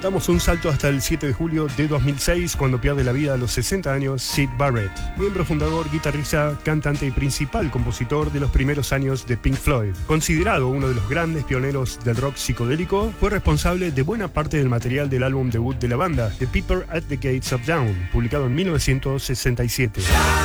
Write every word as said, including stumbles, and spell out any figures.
Damos un salto hasta el siete de julio de dos mil seis, cuando pierde la vida a los sesenta años Syd Barrett, miembro fundador, guitarrista, cantante y principal compositor de los primeros años de Pink Floyd. Considerado uno de los grandes pioneros del rock psicodélico, fue responsable de buena parte del material del álbum debut de la banda, The Piper at the Gates of Dawn, publicado en mil novecientos sesenta y siete.